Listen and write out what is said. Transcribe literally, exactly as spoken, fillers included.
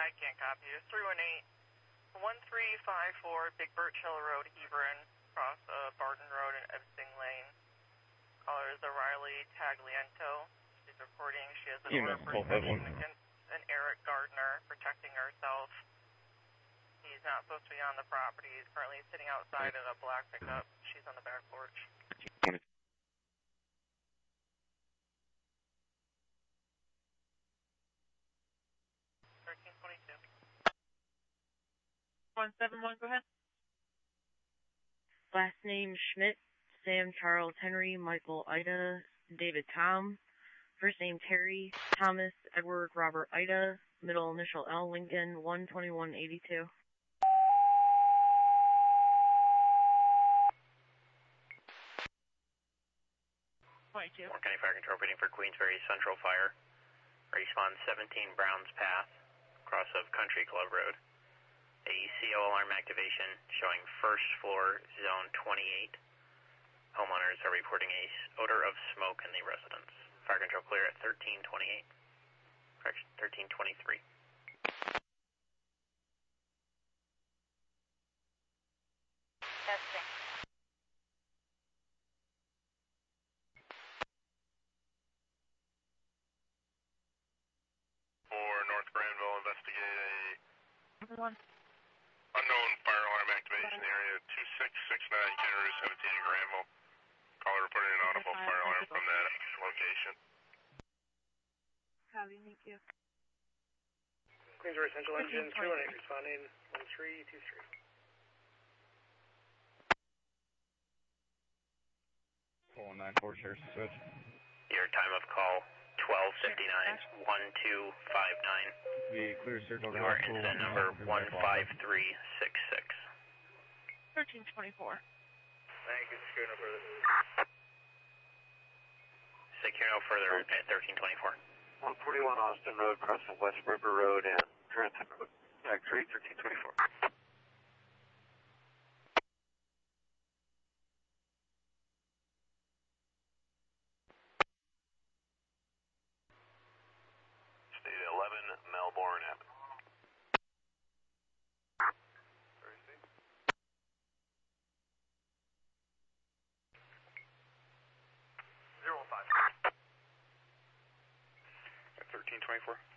I can't copy you. three one eight, one three five four Big Birch Hill Road, Hebron, across uh, Barton Road and Ebbsing Lane. Caller is Riley Tagliento. She's reporting she has an order of protection against an Eric Gardner protecting herself. He's not supposed to be on the property. He's currently sitting outside in a black pickup. She's on the back porch. thirteen twenty-two. one seven one, go ahead. Last name Schmidt, Sam Charles Henry, Michael Ida, David Tom. First name Terry, Thomas Edward Robert Ida. Middle initial L, Lincoln, one twenty-one eighty-two. twenty-two. Warren County Fire Control waiting for Queensbury Central Fire. Respawn seventeen Browns Path, cross of Country Club Road. A C O alarm activation showing first floor zone twenty-eight. Homeowners are reporting a odor of smoke in the residence. Fire control clear at thirteen twenty-eight. Correction, thirteen twenty-three. Testing. For North Granville, investigate a One. unknown fire alarm activation area two six six nine Kennery seventeen in Granville. Caller reporting an audible fire alarm from that location. Copy, thank you. Queensbury Central Engine three one eight responding one three two three. four one nine four Sheriff's Switch. Your time of call twelve fifty-nine, one two five nine. The clear circle. Your incident number one five three six six. thirteen twenty-four. Thank you, secure no further. Secure no further at thirteen twenty-four. one forty-one Austin Road, crossing West River Road and Trenton Road. Factory thirteen twenty-four. State eleven, Melbourne Avenue. Zero five. thirteen twenty-four.